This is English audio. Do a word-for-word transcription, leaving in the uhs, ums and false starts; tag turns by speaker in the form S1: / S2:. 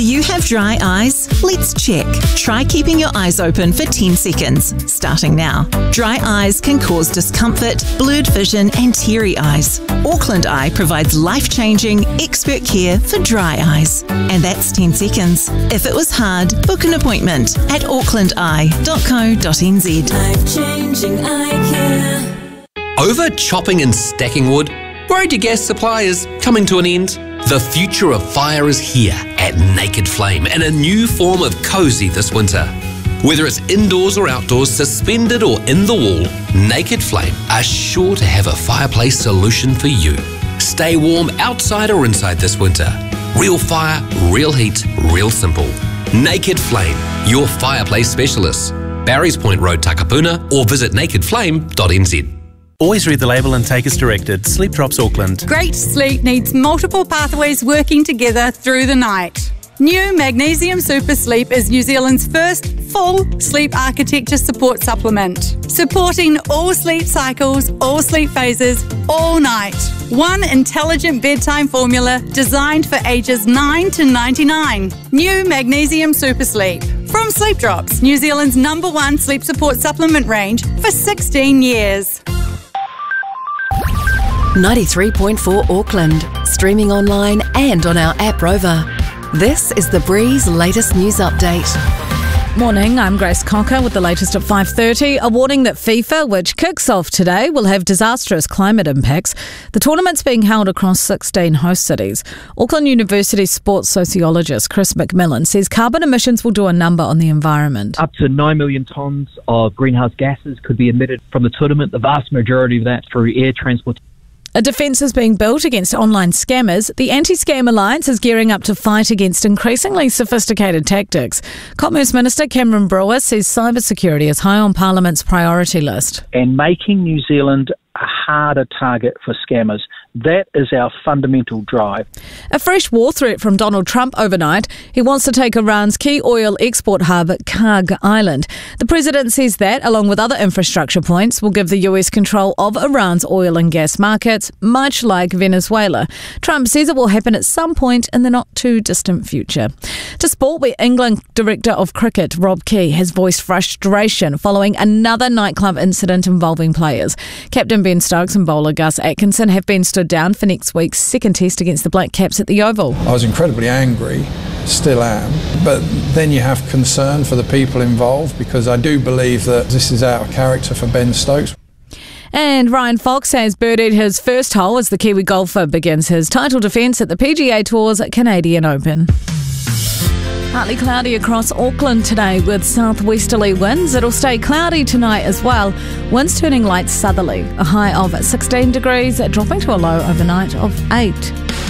S1: Do you have dry eyes? Let's check. Try keeping your eyes open for ten seconds, starting now. Dry eyes can cause discomfort, blurred vision and teary eyes. Auckland Eye provides life-changing, expert care for dry eyes. And that's ten seconds. If it was hard, book an appointment at auckland eye dot co dot n z.
S2: Life-changing eye care.
S3: Over chopping and stacking wood? Worried your gas supply is coming to an end? The future of fire is here at Naked Flame in a new form of cosy this winter. Whether it's indoors or outdoors, suspended or in the wall, Naked Flame are sure to have a fireplace solution for you. Stay warm outside or inside this winter. Real fire, real heat, real simple. Naked Flame, your fireplace specialist. Barry's Point Road, Takapuna, or visit naked flame dot n z.
S4: Always read the label and take as directed. Sleep Drops Auckland.
S5: Great sleep needs multiple pathways working together through the night. New Magnesium Super Sleep is New Zealand's first full sleep architecture support supplement, supporting all sleep cycles, all sleep phases, all night. One intelligent bedtime formula designed for ages nine to ninety-nine. New Magnesium Super Sleep. From Sleep Drops, New Zealand's number one sleep support supplement range for sixteen years.
S6: ninety-three point four Auckland, streaming online and on our app Rover. This is The Breeze latest news update.
S7: Morning, I'm Grace Cocker with the latest at five thirty. A warning that FIFA, which kicks off today, will have disastrous climate impacts. The tournament's being held across sixteen host cities. Auckland University sports sociologist Chris McMillan says carbon emissions will do a number on the environment.
S8: Up to nine million tonnes of greenhouse gases could be emitted from the tournament, the vast majority of that through air transport.
S7: A defence is being built against online scammers. The Anti-Scam Alliance is gearing up to fight against increasingly sophisticated tactics. Commerce Minister Cameron Brewer says cybersecurity is high on Parliament's priority list.
S9: And making New Zealand a harder target for scammers. That is our fundamental drive.
S7: A fresh war threat from Donald Trump overnight. He wants to take Iran's key oil export hub, Karg Island. The president says that, along with other infrastructure points, will give the U S control of Iran's oil and gas markets, much like Venezuela. Trump says it will happen at some point in the not-too-distant future. To sport, where England Director of Cricket, Rob Key, has voiced frustration following another nightclub incident involving players. Captain Ben Stokes and bowler Gus Atkinson have been stood down for next week's second test against the Black Caps at the Oval.
S10: I was incredibly angry, still am, but then you have concern for the people involved because I do believe that this is out of character for Ben Stokes.
S7: And Ryan Fox has birdied his first hole as the Kiwi golfer begins his title defence at the P G A Tour's Canadian Open. Partly cloudy across Auckland today with southwesterly winds. It'll stay cloudy tonight as well. Winds turning light southerly. A high of sixteen degrees, dropping to a low overnight of eight.